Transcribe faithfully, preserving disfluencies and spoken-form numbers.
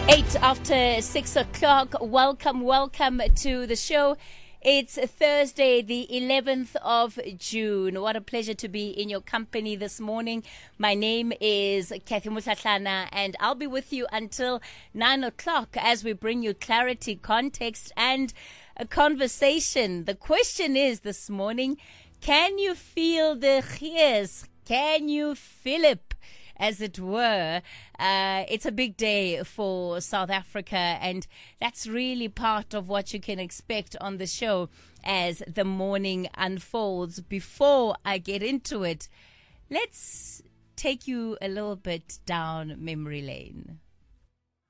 Eight after six o'clock. Welcome, welcome to the show. It's Thursday, the eleventh of June. What a pleasure to be in your company this morning. My name is Kathy Mutlatlana, and I'll be with you until nine o'clock as we bring you clarity, context, and a conversation. The question is this morning, can you feel the gees? Can you feel it? As it were, uh, it's a big day for South Africa, and that's really part of what you can expect on the show as the morning unfolds. Before I get into it, let's take you a little bit down memory lane.